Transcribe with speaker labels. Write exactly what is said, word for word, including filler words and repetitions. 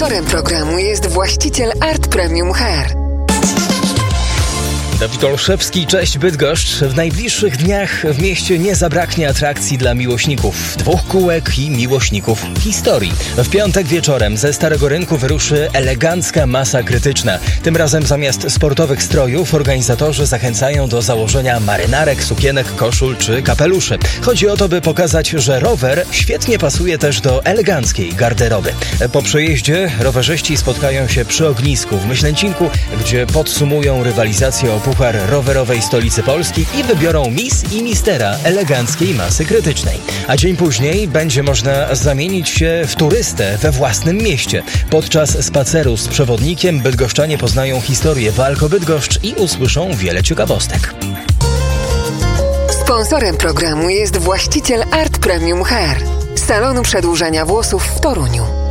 Speaker 1: Sponsorem programu jest właściciel Art Premium Hair.
Speaker 2: Dawid Olszewski, cześć Bydgoszcz. W najbliższych dniach w mieście nie zabraknie atrakcji dla miłośników dwóch kółek i miłośników historii. W piątek wieczorem ze Starego Rynku wyruszy elegancka masa krytyczna. Tym razem zamiast sportowych strojów organizatorzy zachęcają do założenia marynarek, sukienek, koszul czy kapeluszy. Chodzi o to, by pokazać, że rower świetnie pasuje też do eleganckiej garderoby. Po przejeździe rowerzyści spotkają się przy ognisku w Myślęcinku, gdzie podsumują rywalizację o puchar rowerowej stolicy Polski i wybiorą Miss i Mistera eleganckiej masy krytycznej. A dzień później będzie można zamienić się w turystę we własnym mieście. Podczas spaceru z przewodnikiem bydgoszczanie poznają historię walk o Bydgoszcz i usłyszą wiele ciekawostek.
Speaker 1: Sponsorem programu jest właściciel Art Premium Hair, salonu przedłużania włosów w Toruniu.